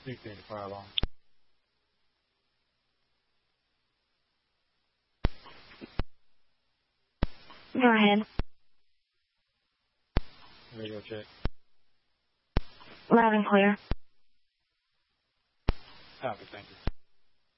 16 fire alarm. Go ahead. Radio check. Loud and clear. Copy, thank you.